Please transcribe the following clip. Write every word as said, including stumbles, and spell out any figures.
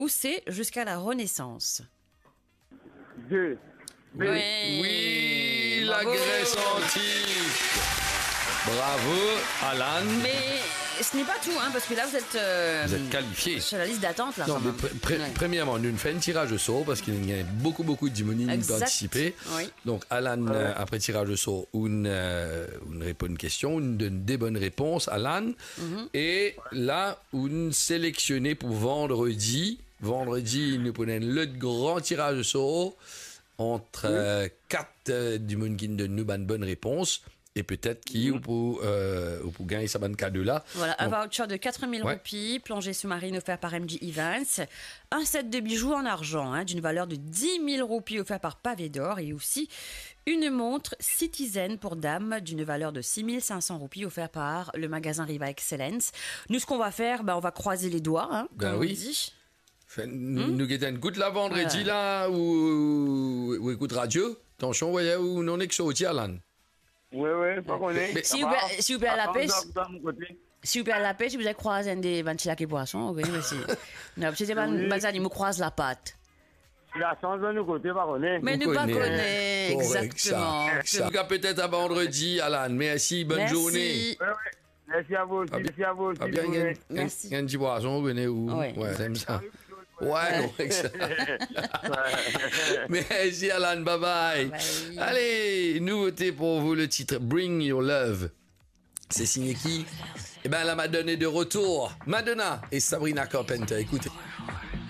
Ou C, jusqu'à la Renaissance? Deux. Oui, Oui, la bravo. Grèce antique. Bravo, Alan. Mais ce n'est pas tout, hein, parce que là, vous êtes, euh, Vous êtes qualifié. sur la liste d'attente, là, Non, quand mais même. pr- pr- Ouais. premièrement, nous fait un tirage au sort parce qu'il y a beaucoup, beaucoup de dimonies qui Exact. participer. Oui. Donc, Alan, euh, après tirage au sort, une, euh, une répond une question, une donne des bonnes réponses, Alan. Mhm. Et là, une sélectionnée pour vendredi. Vendredi, nous prenons le grand tirage au sort entre euh, quatre euh, dimonies qui donnent nous une bonne réponse. Et peut-être qui, ou pour, euh, ou pour gagner sa bonne cadeau là. Voilà, un Donc, voucher de quatre mille Ouais. roupies, plongée sous-marine offert par M J Evans, un set de bijoux en argent hein, d'une valeur de dix mille roupies offert par Pavé d'Or et aussi une montre Citizen pour dame d'une valeur de six mille cinq cents roupies offert par le magasin Riva Excellence. Nous, ce qu'on va faire, ben, on va croiser les doigts, hein, Ben comme oui. on dit. Fait, nous, nous guettons une goutte la vendredi Ouais. là, ou, ou écoute radio. Attention, voyez, ou non, est que sorti, Alan. Oui, oui, pas qu'on est. Mais- S'il vous plaît, s'il vous plaît, à la pêche. Dans mon côté. Si vous plaît, à la pêche, si vous avez croisé un des ventilateurs et poissons, ok, merci. Non, c'est pas Oui. une banane, il me croise la patte. La chance de nos côtés, pas qu'on est. Mais Vous nous pas connaissez. connaît, Correct, exactement. ça. Ça. En tout cas, peut-être à vendredi, Alan. Merci, bonne Merci. journée. Oui, oui. Merci à vous aussi, Ah bien- merci à vous aussi. Ah bien, il y a un- Merci. il y a un petit poisson, on connaît où. Ouais. Ouais, t'aimes ça. Ouais, correct, ça. Merci, Alan, bye bye. Bye. Allez, nouveauté pour vous, le titre Bring Your Love. C'est signé qui? Eh ben, la Madonna est de retour. Madonna et Sabrina Carpenter. Écoutez.